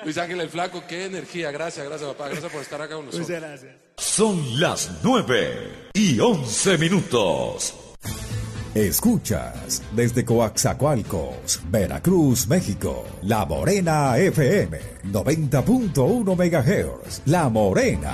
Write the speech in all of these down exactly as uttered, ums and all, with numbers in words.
Luis Ángel el Flaco, qué energía. Gracias, gracias, papá. Gracias por estar acá con nosotros. Muchas gracias. Son las nueve y once minutos. Escuchas desde Coaxacualcos, Veracruz, México, La Morena F M, noventa punto uno megahertz, La Morena.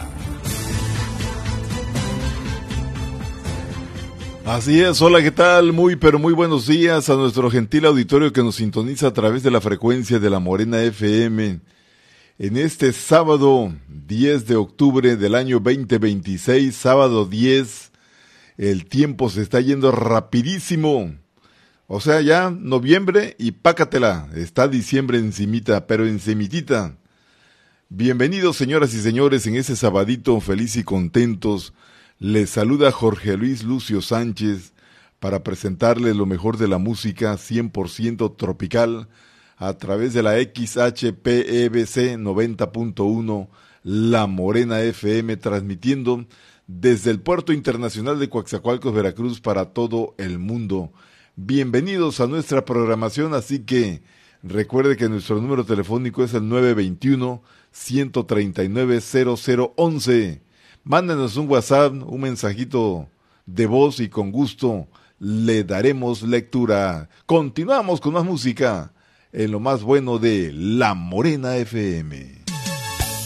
Así es, hola, ¿qué tal? Muy, pero muy buenos días a nuestro gentil auditorio que nos sintoniza a través de la frecuencia de La Morena F M. En este sábado diez de octubre del año veinte veintiséis, sábado diez, el tiempo se está yendo rapidísimo. O sea, ya noviembre y pácatela, está diciembre encimita, pero encimitita. Bienvenidos, señoras y señores, en este sabadito feliz y contentos. Les saluda Jorge Luis Lucio Sánchez para presentarles lo mejor de la música cien por ciento tropical a través de la X H P E B C noventa punto uno La Morena F M, transmitiendo desde el Puerto Internacional de Coaxacualcos, Veracruz, para todo el mundo. Bienvenidos a nuestra programación, así que recuerde que nuestro número telefónico es el nueve dos uno, uno tres nueve, cero cero uno uno. Mándenos un WhatsApp, un mensajito de voz y con gusto le daremos lectura. Continuamos con más música en lo más bueno de La Morena F M.